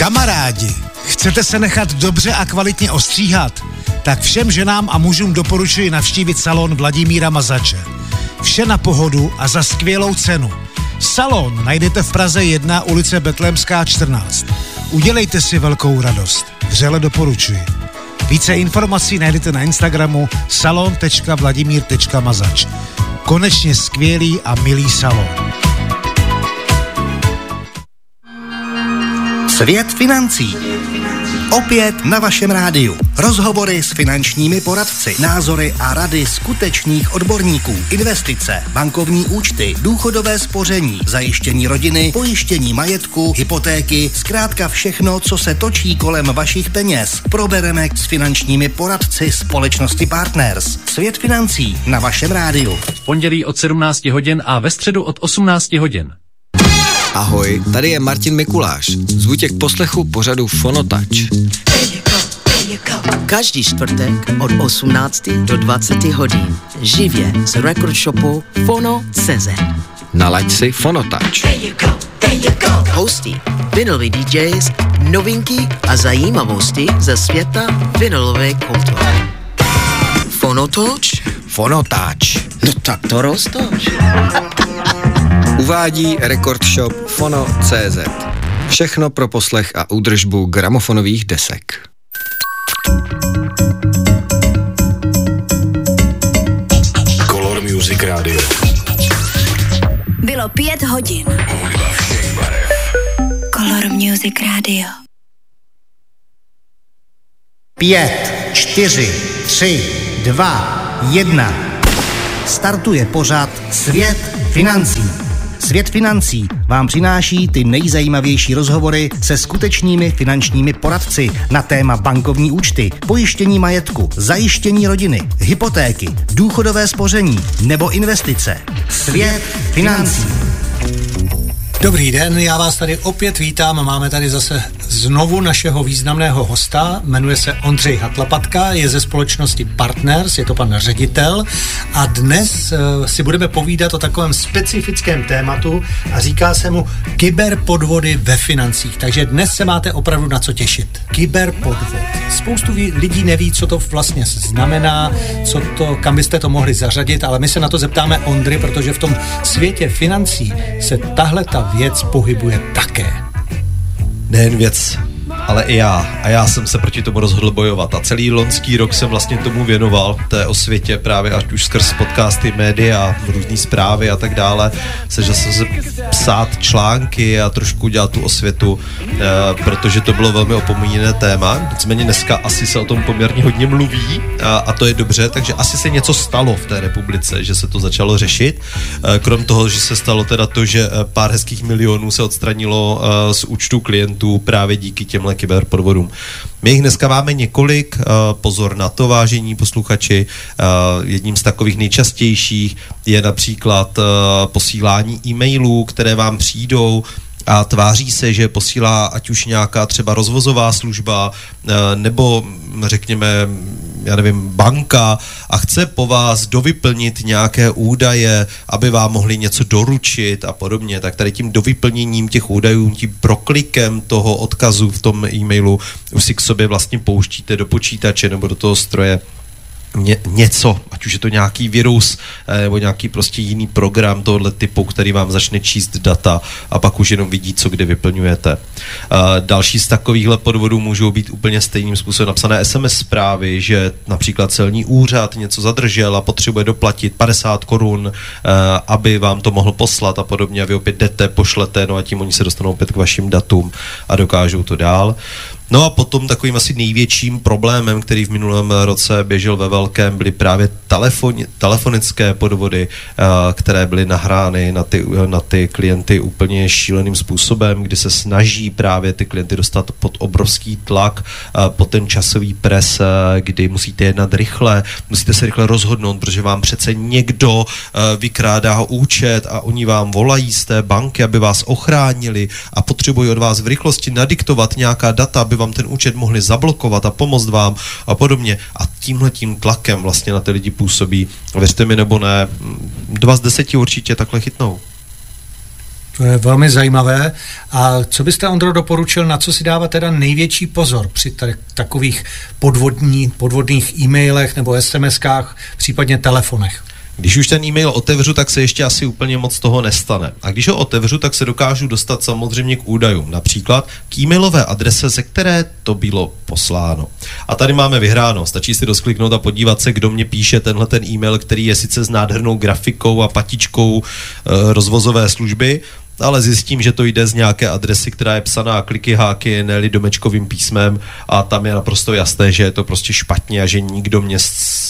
Kamarádi, chcete se nechat dobře a kvalitně ostříhat? Tak všem ženám a mužům doporučuji navštívit salon Vladimíra Mazače. Vše na pohodu a za skvělou cenu. Salon najdete v Praze 1, ulice Betlémská 14. Udělejte si velkou radost. Vřele doporučuji. Více informací najdete na Instagramu salon.vladimír.mazač. Konečně skvělý a milý salon. Svět financí. Opět na vašem rádiu. Rozhovory s finančními poradci, názory a rady skutečných odborníků, investice, bankovní účty, důchodové spoření, zajištění rodiny, pojištění majetku, hypotéky, zkrátka všechno, co se točí kolem vašich peněz. Probereme s finančními poradci společnosti Partners. Svět financí na vašem rádiu. V pondělí od 17 hodin a ve středu od 18 hodin. Ahoj, tady je Martin Mikuláš. Zvu tě k poslechu pořadu Fonotouch. Každý čtvrtek od 18 do 20 hodin. Živě z record shopu Fono.cz. Nalaď si Fonotouch. Hosty, vinyloví DJs, novinky a zajímavosti ze světa vinylové kultury. Fonotouch? Fonotouch. No tak to roztoč. Uvádí record shop Fono.cz. Všechno pro poslech a údržbu gramofonových desek. Color Music Radio. Bylo 5 hodin. Color Music Radio. 5, 4, 3, 2, 1. Startuje pořad Svět financí. Svět financí vám přináší ty nejzajímavější rozhovory se skutečnými finančními poradci na téma bankovní účty, pojištění majetku, zajištění rodiny, hypotéky, důchodové spoření nebo investice. Svět financí. Dobrý den, já vás tady opět vítám. Máme tady zase znovu našeho významného hosta, jmenuje se Ondřej Hatlapatka, je ze společnosti Partners, je to pan ředitel a dnes si budeme povídat o takovém specifickém tématu a říká se mu kyberpodvody ve financích. Takže dnes se máte opravdu na co těšit. Kyberpodvod. Spoustu lidí neví, co to vlastně znamená, kam byste to mohli zařadit, ale my se na to zeptáme Ondry, protože v tom světě financí se tahle ta věc pohybuje také. Nejen věc, ale i já. A já jsem se proti tomu rozhodl bojovat. A celý loňský rok jsem vlastně tomu věnoval, té osvětě právě ať už skrz podcasty, média, různý zprávy a tak dále. Sežil jsem se psát články a trošku dělat tu osvětu, protože to bylo velmi opomíjené téma. Nicméně dneska asi se o tom poměrně hodně mluví a to je dobře, takže asi se něco stalo v té republice, že se to začalo řešit. Krom toho, že se stalo teda to, že pár hezkých milionů se odstranilo z účtu klientů právě díky těmhle kyberpodvodům. My jich dneska máme několik, pozor na to, vážení posluchači. Jedním z takových nejčastějších je například posílání e-mailů, které vám přijdou a tváří se, že posílá ať už nějaká třeba rozvozová služba nebo řekněme, já nevím, banka a chce po vás dovyplnit nějaké údaje, aby vám mohli něco doručit a podobně, tak tady tím dovyplněním těch údajů, tím proklikem toho odkazu v tom e-mailu už si k sobě vlastně pouštíte do počítače nebo do toho stroje něco, ať už je to nějaký virus nebo nějaký prostě jiný program tohoto typu, který vám začne číst data a pak už jenom vidí, co kde vyplňujete. Další z takovýchhle podvodů můžou být úplně stejným způsobem napsané SMS zprávy, že například celní úřad něco zadržel a potřebuje doplatit 50 korun, aby vám to mohl poslat a podobně a vy opět jdete, pošlete, no a tím oni se dostanou opět k vašim datům a dokážou to dál. No a potom takovým asi největším problémem, který v minulém roce běžel ve velkém, byly právě telefonické podvody, které byly nahrány na ty klienty úplně šíleným způsobem, kdy se snaží právě ty klienty dostat pod obrovský tlak, pod ten časový pres, kdy musíte jednat rychle, musíte se rychle rozhodnout, protože vám přece někdo vykrádá účet a oni vám volají z té banky, aby vás ochránili a potřebují od vás v rychlosti nadiktovat nějaká data, aby vám ten účet mohli zablokovat a pomoct vám a podobně. A tímhletím tlakem vlastně na ty lidi působí. Věřte mi nebo ne, 2 z 10 určitě takhle chytnou. To je velmi zajímavé. A co byste, Ondro, doporučil, na co si dávat teda největší pozor při takových podvodných e-mailech nebo SMS-kách, případně telefonech? Když už ten e-mail otevřu, tak se ještě asi úplně moc toho nestane. A když ho otevřu, tak se dokážu dostat samozřejmě k údajům. Například k e-mailové adrese, ze které to bylo posláno. A tady máme vyhráno. Stačí si doskliknout a podívat se, kdo mě píše tenhle ten e-mail, který je sice s nádhernou grafikou a patičkou rozvozové služby, ale zjistím, že to jde z nějaké adresy, která je psaná kliky, háky, ne-li domečkovým písmem, a tam je naprosto jasné, že je to prostě špatně a že nikdo mě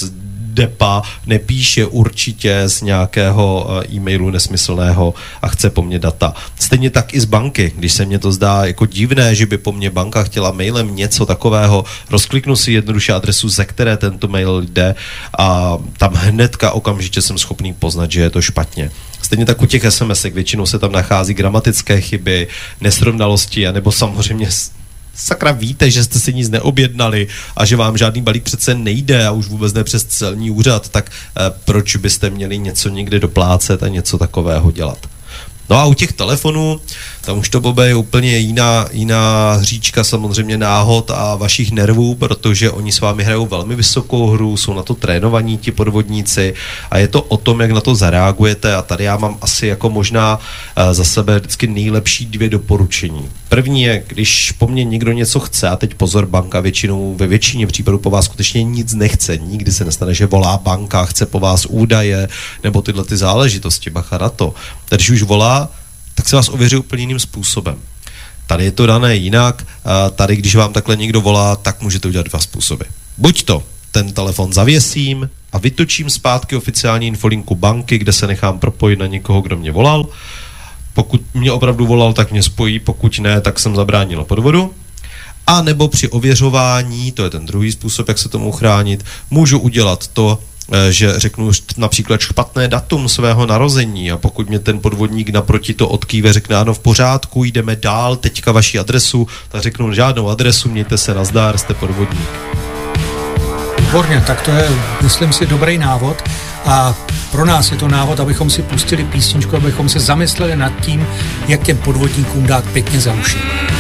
depa nepíše určitě z nějakého e-mailu nesmyslného a chce po mně data. Stejně tak i z banky, když se mně to zdá jako divné, že by po mně banka chtěla mailem něco takového, rozkliknu si jednoduše adresu, ze které tento mail jde, a tam hnedka okamžitě jsem schopný poznat, že je to špatně. Stejně tak u těch SMS-ek většinou se tam nachází gramatické chyby, nesrovnalosti, anebo samozřejmě sakra víte, že jste si nic neobjednali a že vám žádný balík přece nejde a už vůbec ne přes celní úřad, tak proč byste měli něco někde doplácet a něco takového dělat? No a u těch telefonů, tam už to, Bobe, je úplně jiná hříčka samozřejmě náhod a vašich nervů, protože oni s vámi hrajou velmi vysokou hru, jsou na to trénovaní ti podvodníci a je to o tom, jak na to zareagujete, a tady já mám asi jako možná za sebe vždycky nejlepší 2 doporučení. První je, když po mně někdo něco chce, a teď pozor, banka většinou ve většině případů po vás skutečně nic nechce, nikdy se nestane, že volá banka, chce po vás údaje nebo tyhle ty záležitosti, bacha na to. Takže když už volá, tak se vás ověří úplně jiným způsobem. Tady je to dané jinak, tady když vám takhle někdo volá, tak můžete udělat 2 způsoby. Buď to ten telefon zavěsím a vytočím zpátky oficiální infolinku banky, kde se nechám propojit na někoho, kdo mě volal. Pokud mě opravdu volal, tak mě spojí, pokud ne, tak jsem zabránil podvodu. A nebo při ověřování, to je ten druhý způsob, jak se tomu chránit, můžu udělat to, že řeknu například špatné datum svého narození, a pokud mě ten podvodník naproti to odkýve, řekne ano, v pořádku, jdeme dál, teďka vaši adresu, tak řeknu žádnou adresu, mějte se, nazdar, jste podvodník. Výborně, tak to je, myslím si, dobrý návod, a pro nás je to návod, abychom si pustili písničku, abychom se zamysleli nad tím, jak těm podvodníkům dát pěkně za uši.